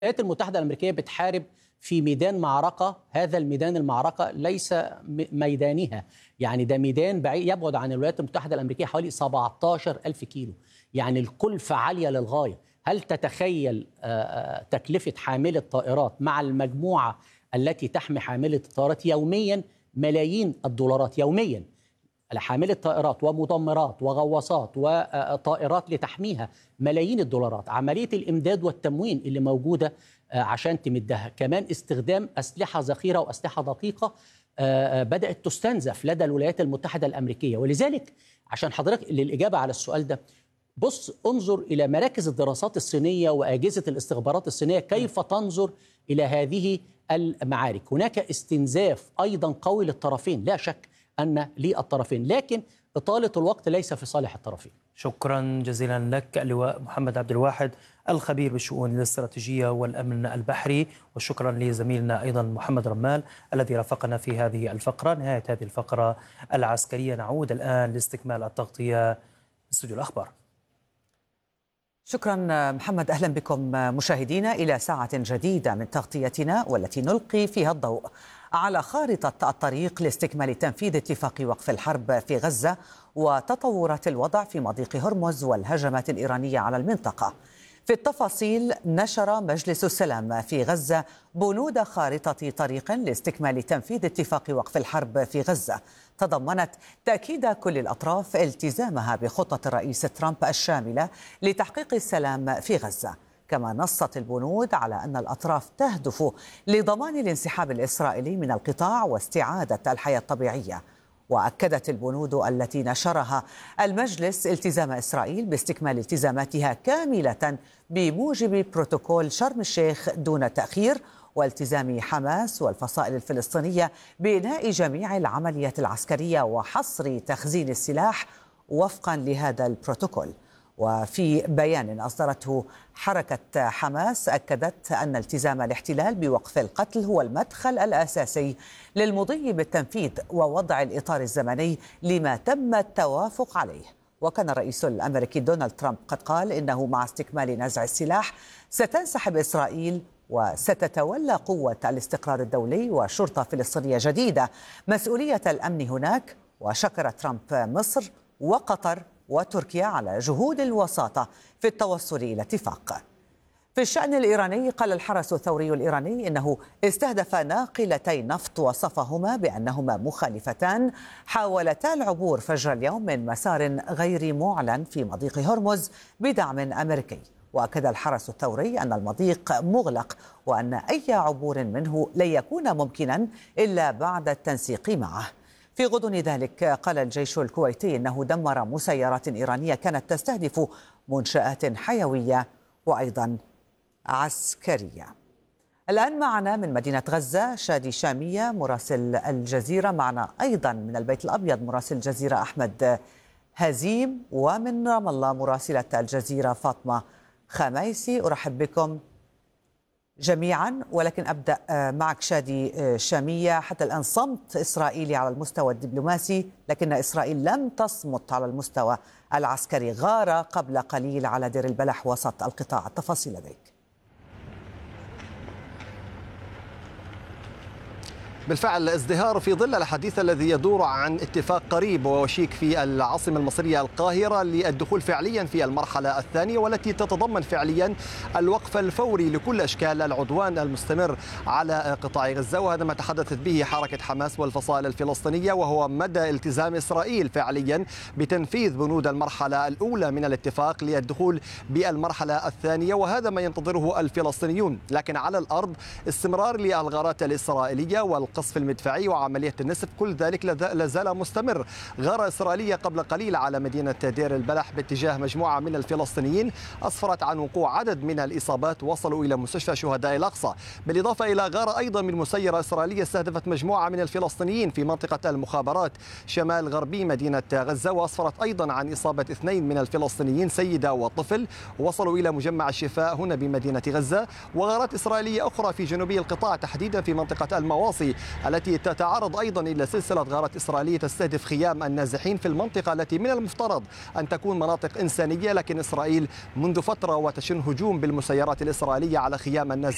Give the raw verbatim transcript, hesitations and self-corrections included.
الولايات المتحدة الأمريكية بتحارب في ميدان معركة، هذا الميدان المعركة ليس م- ميدانها، يعني ده ميدان بعيد يبعد عن الولايات المتحدة الأمريكية حوالي سبعة عشر ألف كيلو، يعني الكلفة عالية للغاية. هل تتخيل آه، آه، تكلفة حاملة طائرات مع المجموعة التي تحمي حاملة الطائرات يوميا ملايين الدولارات يوميا، حاملة طائرات ومدمرات وغواصات وطائرات لتحميها ملايين الدولارات، عملية الإمداد والتموين اللي موجودة آه، عشان تمدها، كمان استخدام أسلحة ذخيرة وأسلحة دقيقة آه، آه، بدأت تستنزف لدى الولايات المتحدة الأمريكية. ولذلك عشان حضرتك للإجابة على السؤال ده، بص انظر إلى مراكز الدراسات الصينية وأجهزة الاستخبارات الصينية كيف تنظر إلى هذه المعارك. هناك استنزاف أيضا قوي للطرفين، لا شك أن للطرفين، لكن إطالة الوقت ليس في صالح الطرفين. شكرا جزيلا لك اللواء محمد عبد الواحد الخبير بالشؤون الاستراتيجية والأمن البحري، وشكرا لزميلنا أيضا محمد رمال الذي رافقنا في هذه الفقرة. نهاية هذه الفقرة العسكرية، نعود الآن لاستكمال التغطية استوديو الأخبار. شكرا محمد. أهلا بكم مشاهدينا إلى ساعة جديدة من تغطيتنا، والتي نلقي فيها الضوء على خارطة الطريق لاستكمال تنفيذ اتفاق وقف الحرب في غزة وتطورات الوضع في مضيق هرمز والهجمات الإيرانية على المنطقة. في التفاصيل، نشر مجلس السلام في غزة بنود خارطة طريق لاستكمال تنفيذ اتفاق وقف الحرب في غزة تضمنت تأكيد كل الأطراف التزامها بخطة الرئيس ترامب الشاملة لتحقيق السلام في غزة. كما نصت البنود على أن الأطراف تهدف لضمان الانسحاب الإسرائيلي من القطاع واستعادة الحياة الطبيعية. وأكدت البنود التي نشرها المجلس التزام إسرائيل باستكمال التزاماتها كاملة بموجب بروتوكول شرم الشيخ دون تأخير، والتزام حماس والفصائل الفلسطينية بإنهاء جميع العمليات العسكرية وحصر تخزين السلاح وفقا لهذا البروتوكول. وفي بيان أصدرته حركة حماس، أكدت أن التزام الاحتلال بوقف القتل هو المدخل الأساسي للمضي بالتنفيذ ووضع الإطار الزمني لما تم التوافق عليه. وكان الرئيس الأمريكي دونالد ترامب قد قال إنه مع استكمال نزع السلاح ستنسحب إسرائيل وستتولى قوة الاستقرار الدولي وشرطة فلسطينية جديدة مسؤولية الأمن هناك. وشكر ترامب مصر وقطر وتركيا على جهود الوساطة في التوصل إلى اتفاق. في الشأن الإيراني، قال الحرس الثوري الإيراني إنه استهدف ناقلتي نفط وصفهما بأنهما مخالفتان حاولتا العبور فجر اليوم من مسار غير معلن في مضيق هرمز بدعم أمريكي. وأكد الحرس الثوري أن المضيق مغلق وأن أي عبور منه لن يكون ممكنا إلا بعد التنسيق معه. في غضون ذلك، قال الجيش الكويتي إنه دمر مسيرات إيرانية كانت تستهدف منشآت حيوية وأيضا عسكرية. الآن معنا من مدينة غزة شادي شامية مراسل الجزيرة، معنا أيضا من البيت الأبيض مراسل الجزيرة أحمد هزيم، ومن رام الله مراسلة الجزيرة فاطمة خميسي. أرحب بكم جميعا، ولكن أبدأ معك شادي شامية. حتى الآن صمت إسرائيلي على المستوى الدبلوماسي، لكن إسرائيل لم تصمت على المستوى العسكري. غار قبل قليل على دير البلح وسط القطاع. التفاصيل لديك. بالفعل ازدهار في ظل الحديث الذي يدور عن اتفاق قريب ووشيك في العاصمة المصرية القاهرة للدخول فعليا في المرحلة الثانية، والتي تتضمن فعليا الوقف الفوري لكل أشكال العدوان المستمر على قطاع غزة. وهذا ما تحدثت به حركة حماس والفصائل الفلسطينية، وهو مدى التزام إسرائيل فعليا بتنفيذ بنود المرحلة الأولى من الاتفاق للدخول بالمرحلة الثانية، وهذا ما ينتظره الفلسطينيون. لكن على الأرض استمرار للغارات الإسرائيلية والقصف المدفعي وعملية النسف، كل ذلك لا زال مستمر. غارة إسرائيلية قبل قليل على مدينة دير البلح باتجاه مجموعة من الفلسطينيين أسفرت عن وقوع عدد من الإصابات وصلوا إلى مستشفى شهداء الأقصى، بالإضافة إلى غارة أيضا من مسيرة إسرائيلية استهدفت مجموعة من الفلسطينيين في منطقة المخابرات شمال غربي مدينة غزة، وأسفرت أيضا عن إصابة اثنين من الفلسطينيين سيدة وطفل وصلوا إلى مجمع الشفاء هنا بمدينة غزة. وغارات إسرائيلية أخرى في جنوبي القطاع تحديدا في منطقة المواصي التي تتعرض أيضا إلى سلسلة غارات إسرائيلية تستهدف خيام النازحين في المنطقة التي من المفترض أن تكون مناطق إنسانية، لكن إسرائيل منذ فترة وتشن هجوم بالمسيرات الإسرائيلية على خيام النازحين